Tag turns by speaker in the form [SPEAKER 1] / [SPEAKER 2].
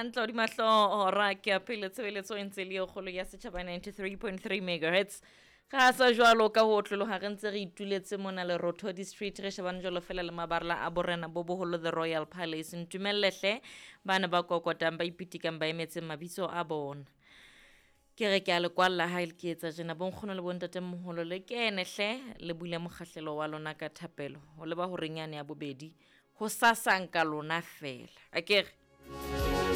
[SPEAKER 1] Hantle di mahlo hora ke apele tshebeletso e ntse le yo kgolo ya setjhaba 93.3 MHz. Ga sa jwalo ka ho tloloha re ntse re ituletse mona le Rothodi Street re shebane jwalo fela le mabarla a borena bo boholo the Royal Palace ntumellehle bana ba kokotang ba ipitikang ba emetse mabitso a bona. Ke re ke a le kwalla ha ke etsa jena bonkgono le bontatemoholo le kenehle le bule mokgahlelo wa lona ka thapelo ho leba ho renyane ya bobedi ho sasanka lona fela akere